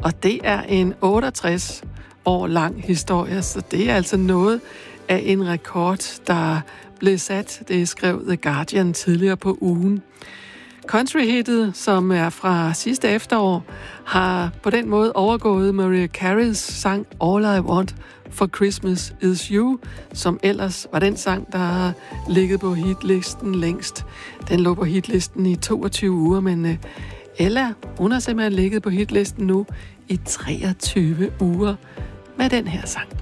Og det er en 68 år lang historie, så det er altså noget af en rekord, der blev sat. Det skrev The Guardian tidligere på ugen. Country-hittet, som er fra sidste efterår, har på den måde overgået Mariah Careys sang All I Want for Christmas Is You, som ellers var den sang, der har ligget på hitlisten længst. Den lå på hitlisten i 22 uger, men Ella, hun har simpelthen ligget på hitlisten nu i 23 uger med den her sang.